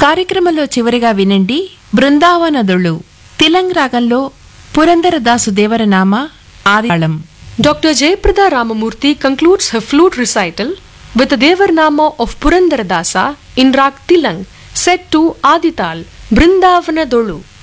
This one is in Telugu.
కార్యక్రమంలో చివరిగా వినండి బృందావనదులు తిలంగ్ రాగంలో Purandaradasu దేవరనామ ఆదితాళం. Dr. Jayaprada Ramamurthy concludes her flute recital with the Devarnama of Purandaradasa in Rag Tilang set to Adital, Brindavana Dolu.